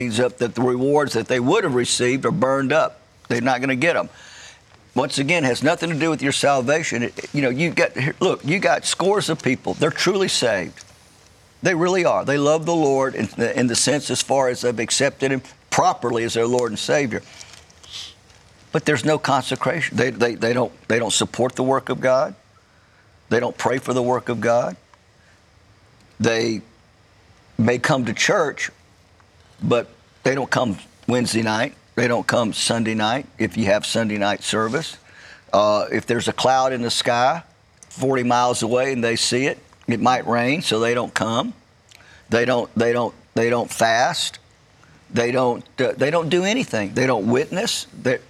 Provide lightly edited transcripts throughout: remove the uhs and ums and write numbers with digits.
up that the rewards that they would have received are burned up. They're not going to get them. Once again, it has nothing to do with your salvation. You got scores of people. They're truly saved. They really are. They love the Lord in the sense as far as they've accepted Him properly as their Lord and Savior. But there's no consecration. They don't support the work of God. They don't pray for the work of God. They may come to church, but they don't come Wednesday night. They don't come Sunday night if you have Sunday night service. If there's a cloud in the sky 40 miles away and they see it, it might rain, so they don't come. They don't fast. They don't do anything. They don't witness.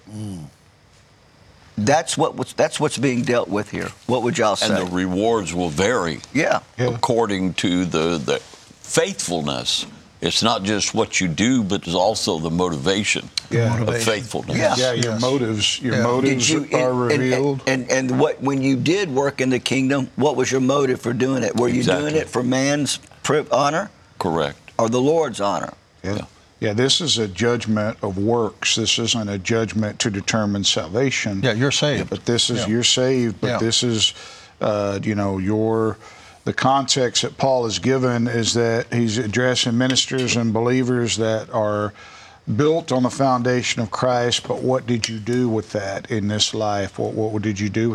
That's what's being dealt with here. What would y'all say? And the rewards will vary. Yeah. According to the faithfulness. It's not just what you do, but it's also the motivation of faithfulness. Yeah, your motives are revealed. And when you did work in the kingdom, what was your motive for doing it? Were you doing it for man's honor? Correct. Or the Lord's honor? Yeah, this is a judgment of works. This isn't a judgment to determine salvation. Yeah, you're saved. But this is, you're saved, but this is, the context that Paul has given is that he's addressing ministers and believers that are built on the foundation of Christ, but what did you do with that in this life? What did you do with